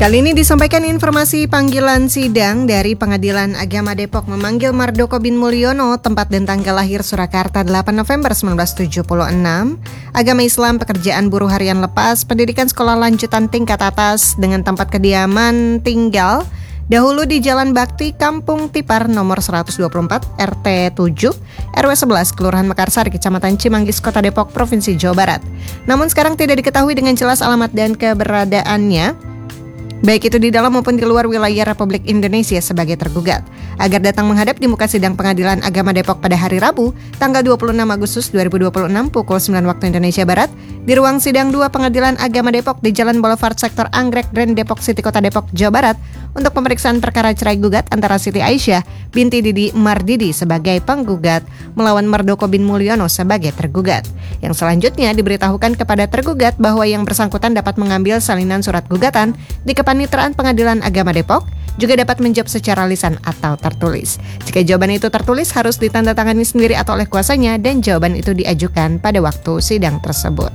Kali ini disampaikan informasi panggilan sidang dari Pengadilan Agama Depok memanggil Mardoko bin Mulyono, tempat dan tanggal lahir Surakarta 8 November 1976, agama Islam, pekerjaan buruh harian lepas, pendidikan sekolah lanjutan tingkat atas dengan tempat kediaman tinggal dahulu di Jalan Bakti, Kampung Tipar, nomor 124, RT 7, RW 11, Kelurahan Mekarsari, Kecamatan Cimanggis, Kota Depok, Provinsi Jawa Barat. Namun sekarang tidak diketahui dengan jelas alamat dan keberadaannya, baik itu di dalam maupun di luar wilayah Republik Indonesia sebagai tergugat, agar datang menghadap di muka sidang Pengadilan Agama Depok pada hari Rabu, tanggal 26 Agustus 2026 pukul 9 waktu Indonesia Barat, di ruang sidang 2 Pengadilan Agama Depok di Jalan Boulevard Sektor Anggrek, Grand Depok City, Kota Depok, Jawa Barat, untuk pemeriksaan perkara cerai gugat antara Siti Aisyah binti Didi Mardidi sebagai penggugat melawan Mardoko bin Mulyono sebagai tergugat. Yang selanjutnya diberitahukan kepada tergugat bahwa yang bersangkutan dapat mengambil salinan surat gugatan di Kepanitraan Pengadilan Agama Depok, juga dapat menjawab secara lisan atau tertulis. Jika jawaban itu tertulis, harus ditandatangani sendiri atau oleh kuasanya, dan jawaban itu diajukan pada waktu sidang tersebut.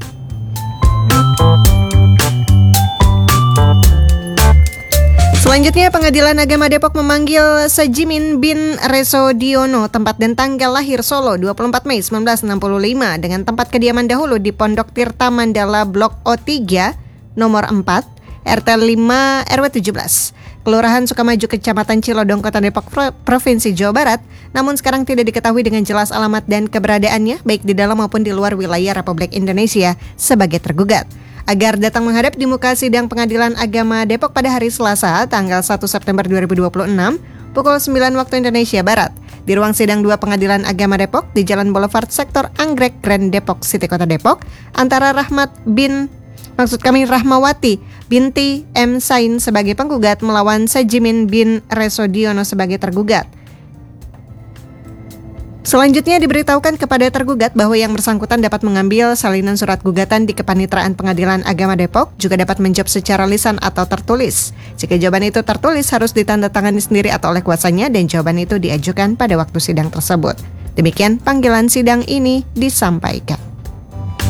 Selanjutnya, Pengadilan Agama Depok memanggil Sajimin bin Resodiono, tempat dan tanggal lahir Solo 24 Mei 1965, dengan tempat kediaman dahulu di Pondok Tirta Mandala Blok O3, nomor 4, RT 5 RW 17, Kelurahan Sukamaju, Kecamatan Cilodong, Kota Depok, Provinsi Jawa Barat. Namun sekarang tidak diketahui dengan jelas alamat dan keberadaannya, baik di dalam maupun di luar wilayah Republik Indonesia sebagai tergugat, agar datang menghadap di muka sidang Pengadilan Agama Depok pada hari Selasa, tanggal 1 September 2026, pukul 9 waktu Indonesia Barat, di ruang sidang 2 Pengadilan Agama Depok di Jalan Boulevard Sektor Anggrek, Grand Depok City, Kota Depok, antara Rahmawati binti M. Sain sebagai penggugat melawan Sajimin bin Resodiono sebagai tergugat. Selanjutnya diberitahukan kepada tergugat bahwa yang bersangkutan dapat mengambil salinan surat gugatan di Kepanitraan Pengadilan Agama Depok, juga dapat menjawab secara lisan atau tertulis. Jika jawaban itu tertulis, harus ditandatangani sendiri atau oleh kuasanya, dan jawaban itu diajukan pada waktu sidang tersebut. Demikian panggilan sidang ini disampaikan.